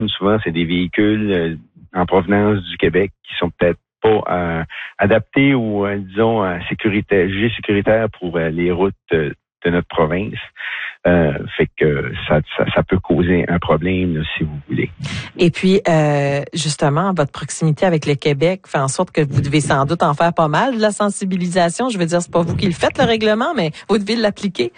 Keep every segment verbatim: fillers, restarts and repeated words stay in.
souvent, c'est des véhicules euh, en provenance du Québec qui sont peut-être pas euh, adaptés ou, euh, disons, euh, sécuritaires, jugés sécuritaires pour euh, les routes euh, de notre province. Euh, fait que ça, ça, ça peut causer un problème, là, si vous voulez. Et puis, euh, justement, votre proximité avec le Québec fait en sorte que vous devez sans doute en faire pas mal de la sensibilisation. Je veux dire, c'est pas vous qui le faites, le règlement, mais vous devez l'appliquer.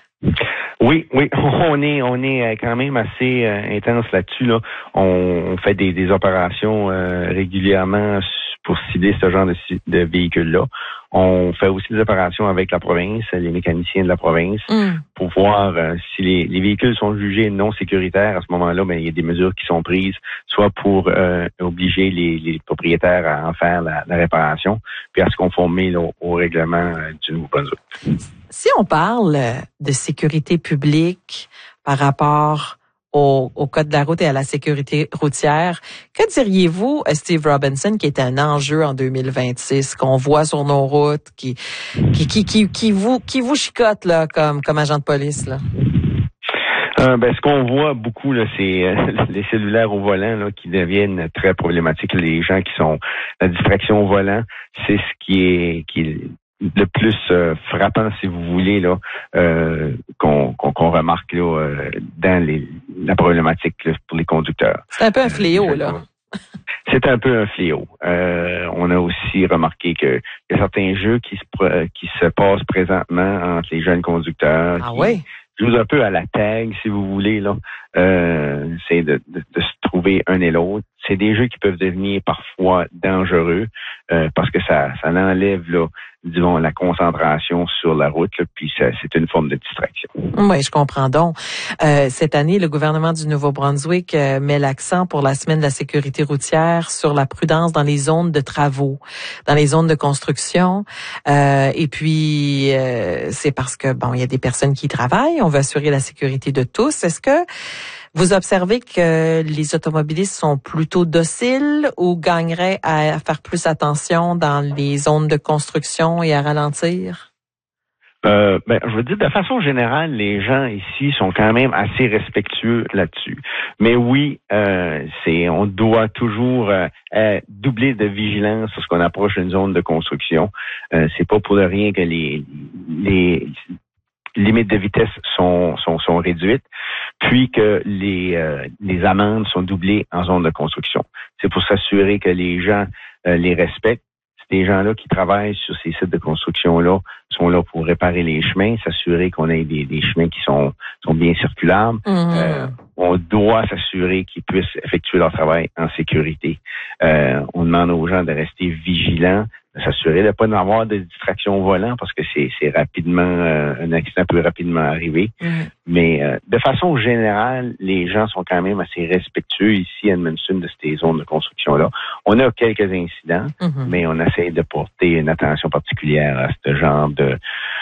Oui, oui, on est on est quand même assez euh, intense là-dessus. Là. On, on fait des, des opérations euh, régulièrement pour cibler ce genre de, de véhicules-là. On fait aussi des opérations avec la province, les mécaniciens de la province, mm. pour voir euh, si les, les véhicules sont jugés non sécuritaires. À ce moment-là, ben, il y a des mesures qui sont prises, soit pour euh, obliger les, les propriétaires à en faire la, la réparation, puis à se conformer là, au, au règlement euh, du Nouveau-Brunswick. Si on parle de sécurité publique par rapport au, au code de la route et à la sécurité routière, que diriez-vous, Steve Robinson, qui est un enjeu en deux mille vingt-six, qu'on voit sur nos routes, qui qui qui qui, qui vous qui vous chicote là comme comme agent de police là? Euh, ben, ce qu'on voit beaucoup, là, c'est euh, les cellulaires au volant là, qui deviennent très problématiques. Les gens qui sont la distraction au volant, c'est ce qui est qui est le plus euh, frappant, si vous voulez, là, euh, qu'on, qu'on, qu'on remarque là, euh, dans les, la problématique là, pour les conducteurs. C'est un peu un fléau, euh, là. C'est un peu un fléau. Euh, on a aussi remarqué que il y a certains jeux qui se qui se passent présentement entre les jeunes conducteurs. Ah qui oui? jouent un peu à la tag, si vous voulez, là. Euh, c'est de, de, de se trouver un et l'autre. C'est des jeux qui peuvent devenir parfois dangereux euh, parce que ça, ça enlève là, disons, la concentration sur la route, là, puis ça, c'est une forme de distraction. Oui, je comprends donc. Euh, cette année, le gouvernement du Nouveau-Brunswick euh, met l'accent pour la semaine de la sécurité routière sur la prudence dans les zones de travaux, dans les zones de construction. Euh, et puis, euh, c'est parce que, bon, il y a des personnes qui y travaillent. On veut assurer la sécurité de tous. Est-ce que vous observez que les automobilistes sont plutôt dociles ou gagneraient à faire plus attention dans les zones de construction et à ralentir? Euh, ben, je veux dire, de façon générale, les gens ici sont quand même assez respectueux là-dessus. Mais oui, euh, c'est, on doit toujours euh, euh, doubler de vigilance sur ce qu'on approche d'une zone de construction. Euh, c'est pas pour rien que les les limites de vitesse sont sont, sont réduites, puis que les euh, les amendes sont doublées en zone de construction. C'est pour s'assurer que les gens euh, les respectent. Ces gens-là qui travaillent sur ces sites de construction-là sont là pour réparer les chemins, s'assurer qu'on ait des, des chemins qui sont, sont bien circulables. Mm-hmm. Euh, on doit s'assurer qu'ils puissent effectuer leur travail en sécurité. Euh, on demande aux gens de rester vigilants, de s'assurer de ne pas avoir de distraction au volant parce que c'est, c'est rapidement, euh, un accident peut rapidement arriver. Mm-hmm. Mais euh, de façon générale, les gens sont quand même assez respectueux ici à Edmundston de ces zones de construction-là. On a quelques incidents, mm-hmm. mais on essaie de porter une attention particulière à ce genre de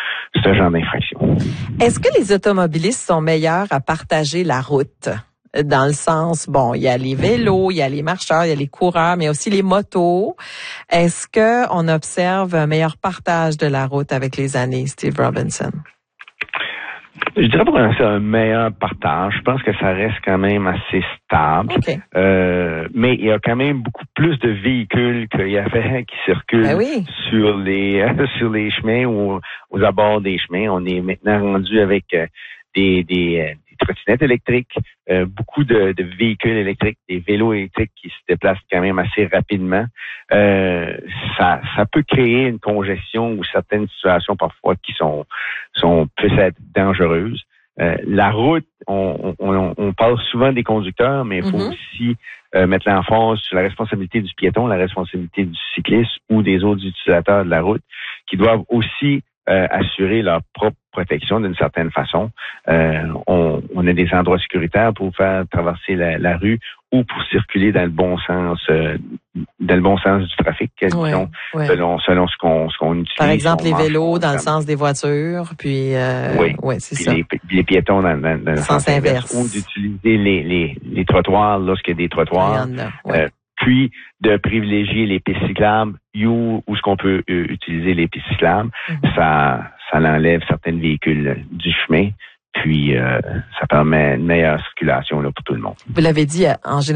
ce genre d'infraction. Est-ce que les automobilistes sont meilleurs à partager la route? Dans le sens, bon, il y a les vélos, il y a les marcheurs, il y a les coureurs, mais aussi les motos. Est-ce que on observe un meilleur partage de la route avec les années, Steve Robinson? Je dirais pas que c'est un meilleur partage. Je pense que ça reste quand même assez stable. Okay. Euh, mais il y a quand même beaucoup plus de véhicules qu'il y avait qui circulent ben oui. sur les euh, sur les chemins ou aux abords des chemins. On est maintenant rendu avec euh, des des, euh, des trottinettes électriques, euh, beaucoup de, de véhicules électriques, des vélos électriques qui se déplacent quand même assez rapidement. Euh, ça ça peut créer une congestion ou certaines situations parfois qui sont sont plus être dangereuses. Euh, la route, on, on, on parle souvent des conducteurs, mais il faut mm-hmm. aussi euh, mettre l'emphase sur la responsabilité du piéton, la responsabilité du cycliste ou des autres utilisateurs de la route qui doivent aussi euh, assurer leur propre protection d'une certaine façon. Euh, on, on a des endroits sécuritaires pour faire traverser la, la rue ou pour circuler dans le bon sens, euh, dans le bon sens du trafic, ouais, disons, ouais. selon selon ce qu'on ce qu'on utilise. Par exemple, les vélos dans le sens des voitures, puis euh, oui, ouais, c'est puis ça. Les, les piétons dans, dans, dans le sens, sens inverse. inverse, ou d'utiliser les les les trottoirs lorsqu'il y a des trottoirs. Il y en a, ouais. euh, puis de privilégier les pistes cyclables où où ce qu'on peut euh, utiliser les pistes cyclables, mm-hmm. ça ça l'enlève certains véhicules du chemin. Puis, euh, ça permet une meilleure circulation là, pour tout le monde. Vous l'avez dit, en général,